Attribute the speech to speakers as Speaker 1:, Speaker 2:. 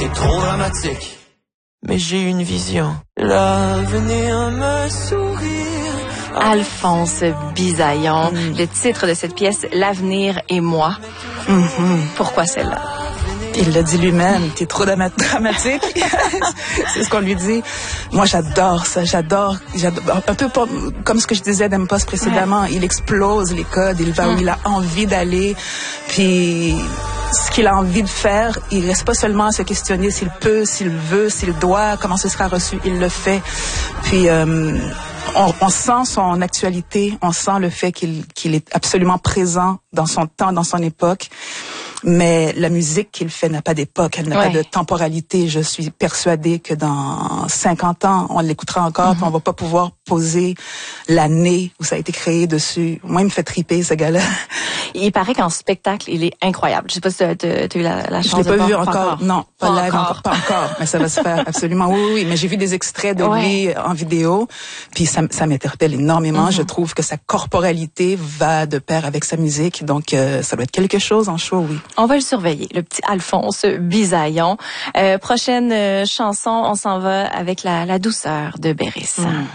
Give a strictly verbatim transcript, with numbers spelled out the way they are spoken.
Speaker 1: t'es trop dramatique. Mais j'ai une vision, l'avenir me sourit.
Speaker 2: Alphonse Bisaillon, mm. le titre de cette pièce, L'avenir et moi. Mm-hmm. Pourquoi celle-là?
Speaker 3: Il l'a dit lui-même, t'es trop dramatique. C'est ce qu'on lui dit. Moi, j'adore ça, j'adore, j'adore. Un peu comme ce que je disais d'M-Post précédemment. Ouais. Il explose les codes, il va mm. où il a envie d'aller. Puis, ce qu'il a envie de faire, il reste pas seulement à se questionner s'il peut, s'il veut, s'il doit, comment ce sera reçu. Il le fait. Puis, euh, on, on sent son actualité, on sent le fait qu'il, qu'il est absolument présent dans son temps, dans son époque. Mais la musique qu'il fait n'a pas d'époque, elle n'a ouais. pas de temporalité. Je suis persuadée que dans cinquante ans, on l'écoutera encore, mm-hmm. puis on va pas pouvoir poser l'année où ça a été créé dessus. Moi, il me fait triper, ce gars-là.
Speaker 2: Il paraît qu'en spectacle, il est incroyable. Je sais pas si tu as eu la, la chance de voir.
Speaker 3: Je l'ai pas vu encore.
Speaker 2: encore.
Speaker 3: Non, pas,
Speaker 2: pas
Speaker 3: live
Speaker 2: encore.
Speaker 3: encore, pas encore. Mais ça va se faire, absolument. Oui, oui, oui. Mais j'ai vu des extraits de
Speaker 2: ouais.
Speaker 3: lui en vidéo, puis ça, ça m'interpelle énormément. Mm-hmm. Je trouve que sa corporalité va de pair avec sa musique, donc euh, ça doit être quelque chose en show, oui.
Speaker 2: On va le surveiller, le petit Alphonse Bisaillon. Euh, prochaine euh, chanson, on s'en va avec la, la douceur de Béris. Mm.